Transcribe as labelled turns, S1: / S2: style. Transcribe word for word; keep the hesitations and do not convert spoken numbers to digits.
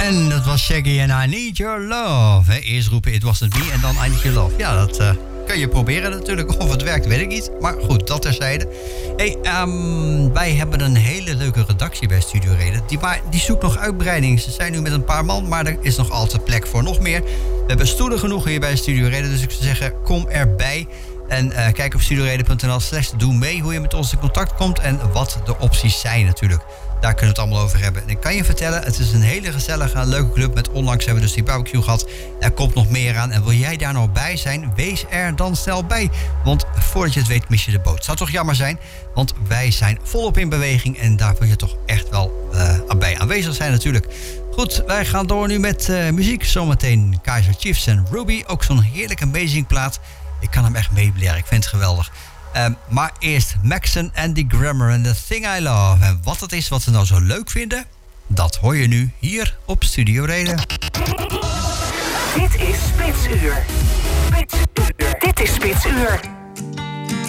S1: En dat was Shaggy en I Need Your Love. He, eerst roepen It Wasn't Me en dan I Need Your Love. Ja, dat uh, kun je proberen natuurlijk. Of het werkt, weet ik niet. Maar goed, dat terzijde. Hey, um, wij hebben een hele leuke redactie bij Studio Reden. Die, maar, die zoekt nog uitbreiding. Ze zijn nu met een paar man, maar er is nog altijd plek voor nog meer. We hebben stoelen genoeg hier bij Studio Reden. Dus ik zou zeggen, kom erbij. En uh, kijk op studioreden.nl slash doe mee hoe je met ons in contact komt en wat de opties zijn natuurlijk. Daar kunnen we het allemaal over hebben. En ik kan je vertellen, het is een hele gezellige en leuke club. Met onlangs hebben we dus die barbecue gehad. Er komt nog meer aan. En wil jij daar nou bij zijn, wees er dan snel bij. Want voordat je het weet, mis je de boot. Zou toch jammer zijn, want wij zijn volop in beweging. En daar wil je toch echt wel uh, bij aanwezig zijn natuurlijk. Goed, wij gaan door nu met uh, muziek. Zometeen Kaiser Chiefs en Ruby. Ook zo'n heerlijk amazing plaat. Ik kan hem echt meebleren, ik vind het geweldig. Um, maar eerst Maxon en The Grammar en The Thing I Love. En wat het is wat ze nou zo leuk vinden, dat hoor je nu hier op Studio Reden.
S2: Dit is Spitsuur. Spitsuur. Dit is Spitsuur.